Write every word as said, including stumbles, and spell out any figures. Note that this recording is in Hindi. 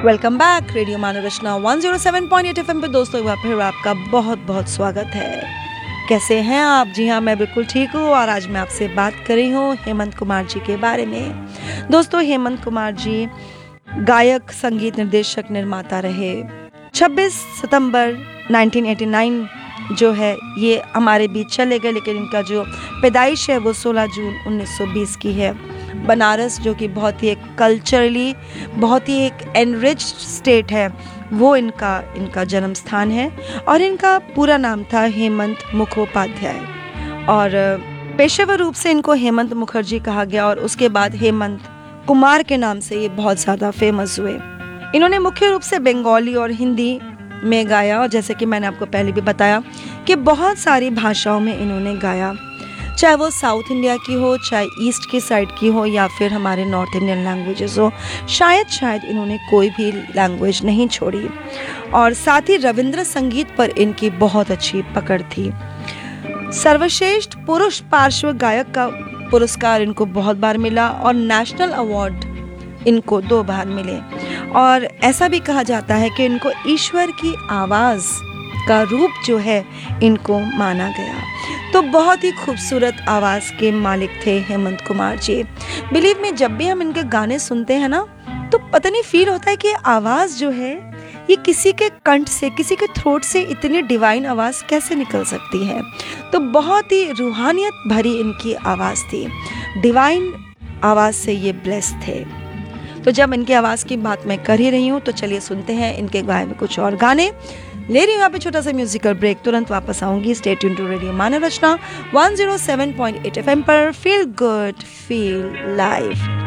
वेलकम बैक रेडियो मानव रचना one zero seven point eight FM पे दोस्तों, एक बार फिर आपका बहुत बहुत स्वागत है। कैसे हैं आप? जी हाँ, मैं बिल्कुल ठीक हूँ और आज मैं आपसे बात कर रही हूँ हेमंत कुमार जी के बारे में। दोस्तों, हेमंत कुमार जी गायक, संगीत निर्देशक, निर्माता रहे। छब्बीस सितंबर नाइनटीन एटी नाइन जो है ये हमारे बीच चले गए, लेकिन इनका जो पैदाइश है वो सोलह जून उन्नीस सौ बीस की है। बनारस, जो कि बहुत ही एक कल्चरली बहुत ही एक एनरिच्ड स्टेट है, वो इनका इनका जन्म स्थान है। और इनका पूरा नाम था हेमंत मुखोपाध्याय और पेशेवर रूप से इनको हेमंत मुखर्जी कहा गया और उसके बाद हेमंत कुमार के नाम से ये बहुत ज़्यादा फेमस हुए। इन्होंने मुख्य रूप से बंगाली और हिंदी में गाया और जैसे कि मैंने आपको पहले भी बताया कि बहुत सारी भाषाओं में इन्होंने गाया, चाहे वो साउथ इंडिया की हो, चाहे ईस्ट की साइड की हो या फिर हमारे नॉर्थ इंडियन लैंग्वेजेस हो। शायद शायद इन्होंने कोई भी लैंग्वेज नहीं छोड़ी और साथ ही रविंद्र संगीत पर इनकी बहुत अच्छी पकड़ थी। सर्वश्रेष्ठ पुरुष पार्श्व गायक का पुरस्कार इनको बहुत बार मिला और नेशनल अवार्ड इनको दो बार मिले। और ऐसा भी कहा जाता है कि इनको ईश्वर की आवाज़ का रूप जो है इनको माना गया। तो बहुत ही खूबसूरत आवाज़ के मालिक थे हेमंत कुमार जी। बिलीव में, जब भी हम इनके गाने सुनते हैं ना, तो पता नहीं फील होता है कि आवाज़ जो है ये किसी के कंठ से, किसी के थ्रोट से इतनी डिवाइन आवाज़ कैसे निकल सकती है। तो बहुत ही रूहानियत भरी इनकी आवाज़ थी, डिवाइन आवाज़ से ये ब्लेस थे। तो जब इनकी आवाज़ की बात मैं कर ही रही हूँ तो चलिए सुनते हैं इनके गाए में कुछ और गाने। ले रही हूँ यहाँ पे छोटा सा म्यूजिकल ब्रेक, तुरंत वापस आऊंगी। Stay tune to radio Manav Rachna one zero seven point eight FM पर। Feel good, feel live.